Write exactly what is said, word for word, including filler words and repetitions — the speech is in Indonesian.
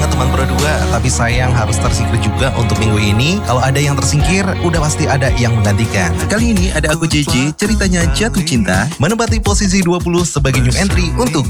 banget teman Pro dua, tapi sayang harus tersingkir juga untuk minggu ini. Kalau ada yang tersingkir, udah pasti ada yang menggantikan. Kali ini ada aku J J, ceritanya jatuh cinta, menempati posisi dua puluh sebagai new entry untuk